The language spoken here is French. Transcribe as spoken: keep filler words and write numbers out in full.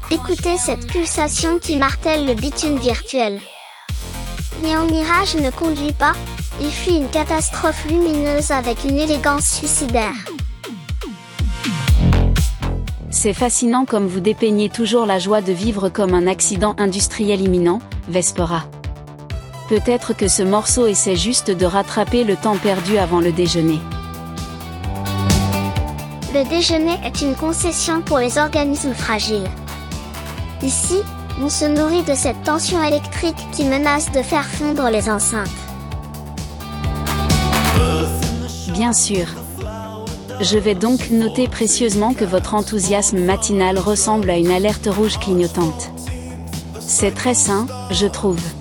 Écoutez cette pulsation qui martèle le bitume virtuel. Néon Mirage ne conduit pas, il fuit une catastrophe lumineuse avec une élégance suicidaire. C'est fascinant comme vous dépeignez toujours la joie de vivre comme un accident industriel imminent, Vespera. Peut-être que ce morceau essaie juste de rattraper le temps perdu avant le déjeuner. Le déjeuner est une concession pour les organismes fragiles. Ici, on se nourrit de cette tension électrique qui menace de faire fondre les enceintes. Bien sûr. Je vais donc noter précieusement que votre enthousiasme matinal ressemble à une alerte rouge clignotante. C'est très sain, je trouve.